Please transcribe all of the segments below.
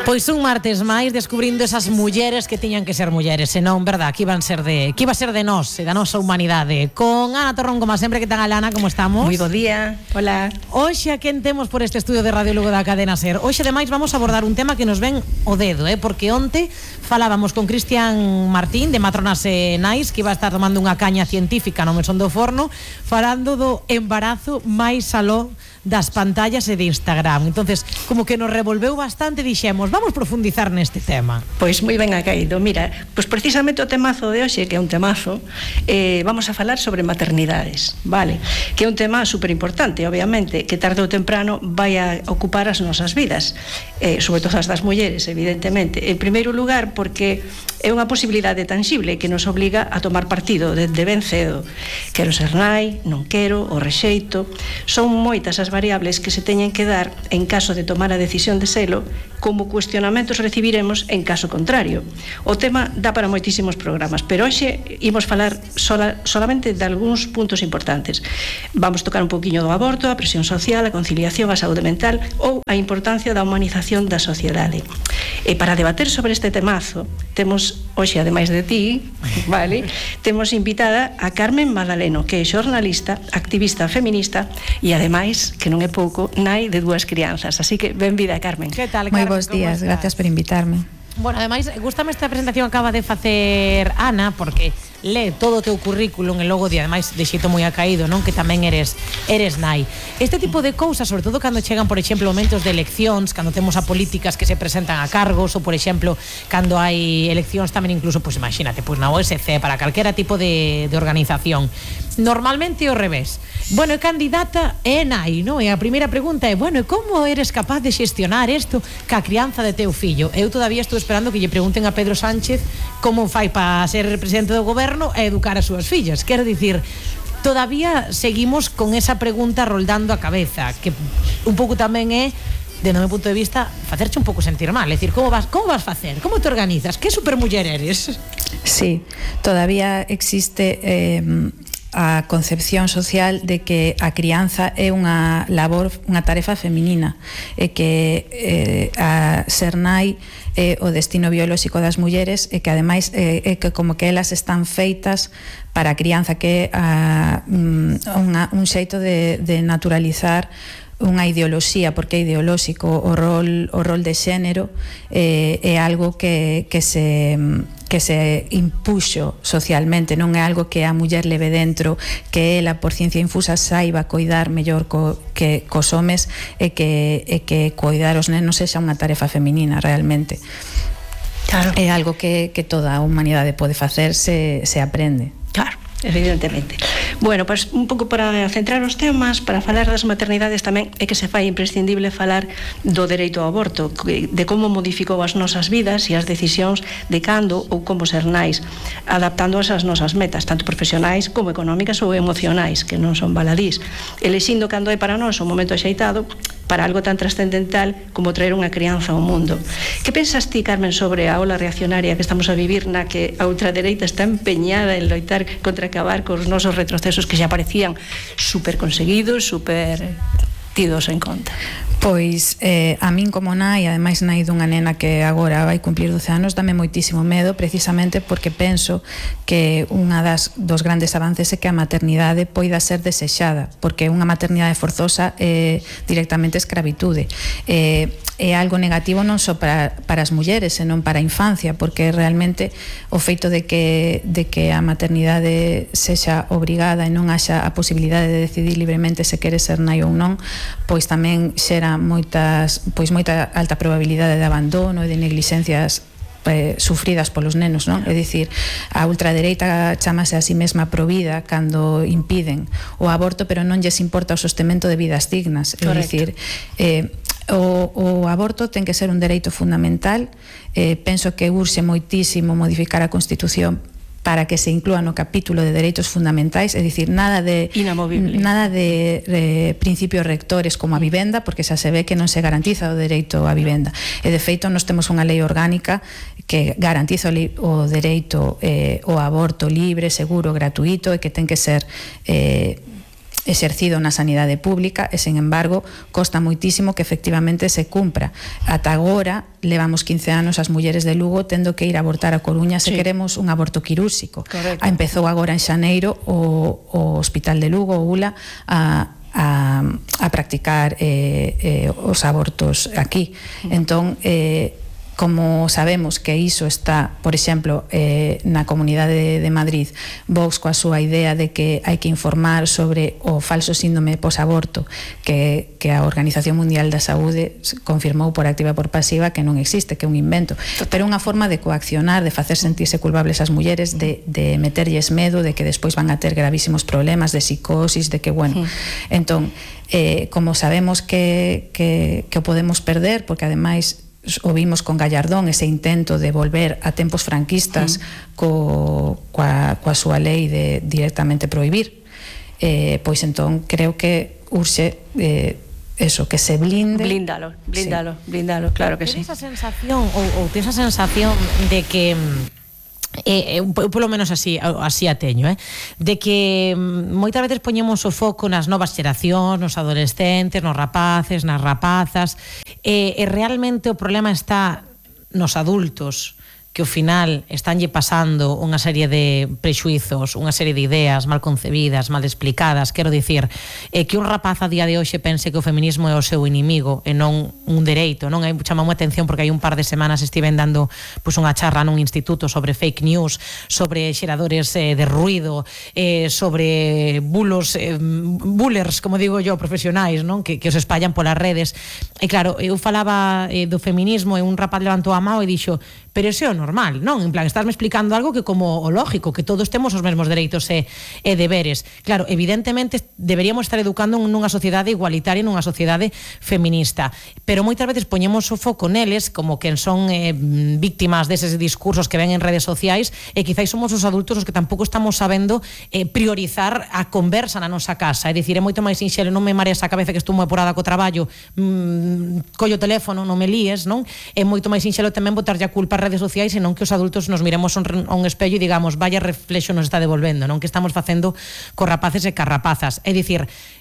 Pois un martes máis descubrindo esas mulleres que tiñan que ser mulleres, senón, verdad, que iba a ser de nós, da nosa humanidade. Con Ana Torrón, como sempre, que tal, Ana, como estamos? Moi bo día, hola. Hoxe a quen temos por este estudio de radiólogo da cadena SER. Hoxe, ademais, vamos a abordar un tema que nos ven o dedo, porque onte falábamos con Cristian Martín, de Matronas Nais, que iba a estar tomando unha caña científica no mesón do forno, falando do embarazo máis aló das pantallas e de Instagram. Entonces, como que nos revolveu bastante, dixemos, vamos profundizar neste tema. Pois moi ben acaído. Mira, pois precisamente o temazo de hoxe, que é un temazo, vamos a falar sobre maternidades, vale? Que é un tema superimportante, obviamente, que tarde ou temprano vai a ocupar as nosas vidas, sobre todo as das mulleres, evidentemente. En primeiro lugar, porque é unha posibilidade tangible que nos obliga a tomar partido de ben cedo. Quero ser nai, non quero, o rexeito. Son moitas as variables que se teñen que dar en caso de tomar a decisión de selo, como cuestionamentos recibiremos en caso contrario. O tema dá para moitísimos programas, pero hoxe imos falar solamente de algúns puntos importantes. Vamos tocar un poquinho do aborto, a presión social, a conciliación, a saúde mental ou a importancia da humanización da sociedade. E para debater sobre este temazo, temos hoxe, ademais de ti, vale, temos invitada a Carmen Madaleno, que é xornalista, activista feminista e ademais, que non é pouco, nai de 2 crianzas. Así que benvida, Carmen. Que tal, Carmen? Moi bons días, gracias por invitarme. Bueno, ademais, gústame esta presentación que acaba de facer Ana, porque lee todo o teu currículum e logo de, ademais, de xeito moi acaído, non? Que tamén eres nai. Este tipo de cousas, sobre todo cando chegan, por exemplo, momentos de eleccións, cando temos a políticas que se presentan a cargos, ou, por exemplo, cando hai eleccións tamén incluso, pois imagínate, pois na OSC, para calquera tipo de organización. Normalmente ao revés. Bueno, é candidata e nai, non? E a primeira pregunta é, bueno, e como eres capaz de xestionar isto ca crianza de teu fillo? Eu todavía estou esperando que lle pregunten a Pedro Sánchez como fai para ser presidente do goberno e educar as súas fillas. Quero dicir, todavía seguimos con esa pregunta roldando a cabeza, que un pouco tamén é, de meu punto de vista, facerche un pouco sentir mal. É dicir, como vas facer? Como te organizas? Que supermuller eres? Sí, todavía existe a concepción social de que a crianza é unha labor, unha tarefa feminina, e que a ser nai é o destino biolóxico das mulleres, e que ademais é que como que elas están feitas para a crianza, que é un xeito de naturalizar unha ideoloxía, porque é ideolóxico o rol de xénero, é algo que se impuxo socialmente, non é algo que a muller leve dentro, que ela por ciencia infusa saiba coidar mellor que cos homes, e que coidar os nenos sexa unha tarefa feminina realmente. Claro. É algo que toda a humanidade pode facer se aprende. Claro, evidentemente. Bueno, pois un pouco para centrar os temas, para falar das maternidades tamén é que se fai imprescindible falar do dereito ao aborto, de como modificou as nosas vidas e as decisións de cando ou como ser nais, adaptándoas ás nosas metas, tanto profesionais como económicas ou emocionais, que non son baladís, elixindo cando é para nós un momento axeitado para algo tan trascendental como traer unha crianza ao mundo. Que pensas ti, Carmen, sobre a ola reaccionaria que estamos a vivir, na que a ultradereita está empeñada en loitar contra acabar cos nosos retrocesos que xa parecían super conseguidos, super tidos en conta? Pois a min como nai, ademais nai dunha nena que agora vai cumplir 12 anos, dame moitísimo medo, precisamente porque penso que unha dos grandes avances é que a maternidade poida ser desexada, porque unha maternidade forzosa é directamente escravitude. É algo negativo non só para as mulleres, senón para a infancia, porque realmente o feito de que a maternidade sexa obrigada e non haxa a posibilidade de decidir libremente se quere ser nai ou non, pois tamén xera moita alta probabilidade de abandono e de neglixencias sufridas polos nenos, non? É dicir, a ultradereita chamase a si mesma provida cando impiden o aborto, pero non lles importa o sostemento de vidas dignas. É dicir, o aborto ten que ser un dereito fundamental. Penso que urxe moitísimo modificar a Constitución para que se inclúa no capítulo de dereitos fundamentais, é dicir, nada de principios rectores como a vivenda, porque xa se ve que non se garantiza o dereito á vivenda. E de feito, nós temos unha lei orgánica que garantiza o dereito ao aborto libre, seguro, gratuito, e que ten que ser exercido na sanidade pública e, sen embargo, costa moitísimo que efectivamente se cumpra. Ata agora, levamos 15 anos as mulleres de Lugo tendo que ir a abortar a Coruña se queremos un aborto quirúrxico. Empezou agora en xaneiro o Hospital de Lugo, o ULA, a practicar os abortos aquí. Entón, como sabemos que iso está, por exemplo, na Comunidade de Madrid, Vox coa súa idea de que hai que informar sobre o falso síndrome posaborto que a Organización Mundial da Saúde confirmou por activa e por pasiva que non existe, que é un invento, pero unha forma de coaccionar, de facer sentirse culpables as mulleres, de meterlles medo de que despois van a ter gravísimos problemas de psicosis, de que, bueno, entón, como sabemos que o podemos perder, porque ademais o vimos con Gallardón, ese intento de volver a tempos franquistas coa súa lei de directamente prohibir, pois entón creo que urxe eso, que se blinde. Blíndalo, claro que sí. Tens a sensación, ou tens a sensación de que polo menos así a teño, de que moitas veces poñemos o foco nas novas xeracións, nos adolescentes, nos rapaces, nas rapazas, e realmente o problema está nos adultos, que ao final estánlle pasando unha serie de prexuizos, unha serie de ideas mal concebidas, mal explicadas. Quero dicir, que un rapaz a día de hoxe pense que o feminismo é o seu inimigo e non un dereito, non? Chamamos a atención porque hai un par de semanas estiven dando unha charla nun instituto sobre fake news, sobre xeradores de ruido, sobre bullers, como digo yo, profesionais, non? Que os espallan polas redes. E claro, eu falaba do feminismo e un rapaz levantou a mão e dixo: pero ese é o normal, non? En plan, estásme explicando algo que como o lógico, que todos temos os mesmos dereitos e deberes. Claro, evidentemente deberíamos estar educando nunha sociedade igualitaria, nunha sociedade feminista, pero moitas veces poñemos o foco neles como que son víctimas deses discursos que ven en redes sociais, e quizáis somos os adultos os que tampouco estamos sabendo priorizar a conversa na nosa casa. É dicir, é moito máis sinxelo, non me mareas a cabeza que estou moi apurada co traballo, collo o teléfono, non me líes, non? É moito máis sinxelo tamén botarlle a culpa redes sociais e non que os adultos nos miremos a un espello e digamos vaya reflexo nos está devolvendo, non? Que estamos facendo co rapaces e ca rapazas. É dicir,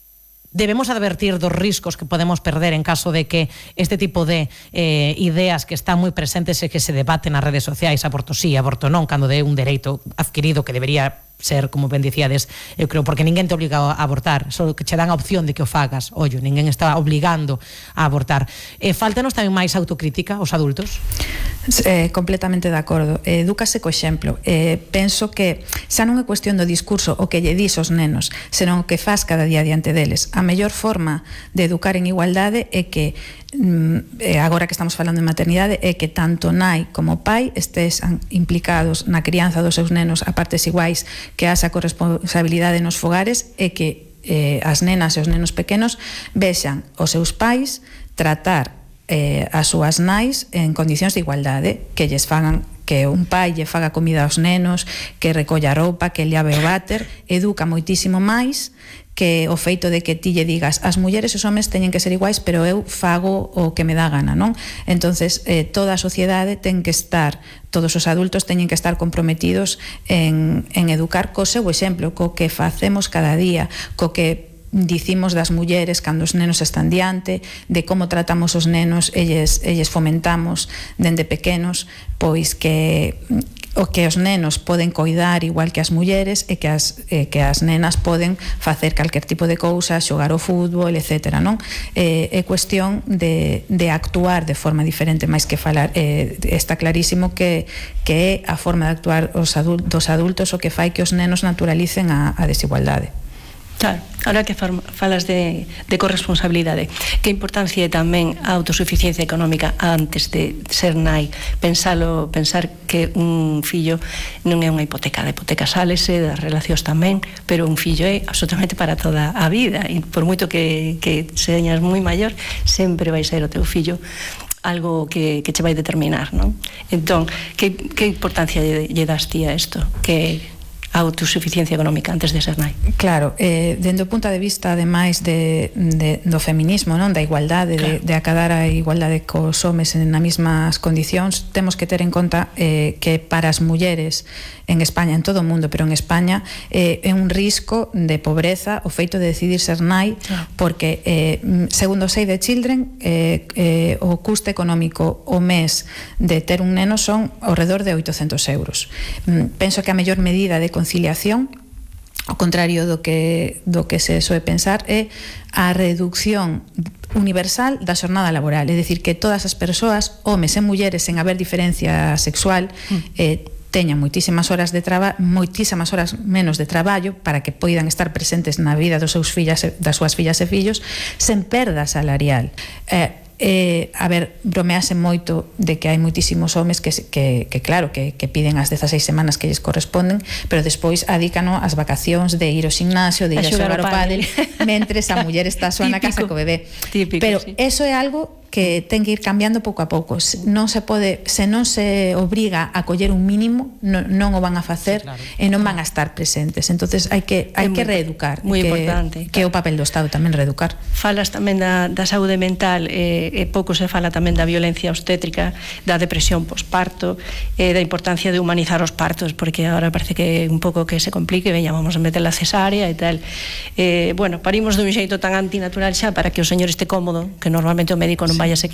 debemos advertir dos riscos que podemos perder en caso de que este tipo de ideas que están moi presentes e que se debaten nas redes sociais, aborto sí, aborto non, cando é un dereito adquirido que debería ser, como ben dicíades, eu creo, porque ninguén te obliga a abortar, só que che dan a opción de que o fagas. Ollo, ninguén está obligando a abortar. Faltanos tamén máis autocrítica aos adultos? Completamente de acordo. Edúcase co exemplo. Penso que xa non é cuestión do discurso o que lle dis aos nenos, senón o que faz cada día diante deles. A mellor forma de educar en igualdade é que agora que estamos falando de maternidade é que tanto nai como pai estés implicados na crianza dos seus nenos a partes iguais, que haxa corresponsabilidade nos fogares, e que as nenas e os nenos pequenos vexan os seus pais tratar as súas nais en condicións de igualdade, que lles fagan, que un pai lle faga comida aos nenos, que recolla a roupa, que llave o váter. Educa moitísimo máis que o feito de que ti lle digas as mulleres e os homes teñen que ser iguais, pero eu fago o que me dá gana, non? Entonces, toda a sociedade ten que estar, todos os adultos teñen que estar comprometidos en educar co seu exemplo, co que facemos cada día, co que dicimos das mulleres cando os nenos están diante, de como tratamos os nenos, elles fomentamos dende pequenos, pois que o que os nenos poden coidar igual que as mulleres, e que as nenas poden facer calquer tipo de cousa, xogar o fútbol, etc. Non? É cuestión de actuar de forma diferente máis que falar. Está clarísimo que é a forma de actuar dos adultos o que fai que os nenos naturalicen a desigualdade. Claro, ahora que falas de corresponsabilidade, que importancia é tamén a autosuficiencia económica antes de ser nai? Pensar que un fillo non é unha hipoteca, da hipoteca sálese, das relacións tamén, pero un fillo é absolutamente para toda a vida, e por moito que señas moi maior, sempre vai ser o teu fillo algo que che vai determinar, non? Entón, que importancia lle das ti a isto? Que a autosuficiencia económica antes de ser nai. Claro, dende o punto de vista ademais do feminismo, non, da igualdade, claro, de acadar a igualdade cos homes na mesmas condicións, temos que ter en conta que para as mulleres en España, en todo o mundo, pero en España é un risco de pobreza o feito de decidir ser nai, porque segundo Save the Children o custe económico o mes de ter un neno son ao redor de 800 euros. Penso que a mellor medida de conciliación, ao contrario do que se soe pensar, é a reducción universal da xornada laboral, é dicir, que todas as persoas, homes e mulleres, sen haber diferencia sexual, teñan moitísimas horas menos de traballo para que poidan estar presentes na vida das súas fillas e fillos sen perda salarial. A ver, bromease moito de que hai moitísimos homes que claro, que piden as 16 semanas que lles corresponden, pero despois adícano ás vacacións de ir ao gimnasio, de ir a xogar o pádel, mentres a muller está soa na casa co bebé. Típico, pero sí. Eso é algo que ten que ir cambiando pouco a pouco. Non se pode, se non se obriga a coller un mínimo, non o van a facer, sí, claro, e non van a estar presentes. Entonces hai que reeducar, moi importante, que é o papel do Estado tamén reeducar. Falas tamén da saúde mental, e pouco se fala tamén da violencia obstétrica, da depresión posparto, da importancia de humanizar os partos, porque agora parece que un pouco que se complique, veña, vamos a meter la cesárea e tal. Bueno, parimos dun xeito tan antinatural xa para que o señor este cómodo, que normalmente o médico non vaya a se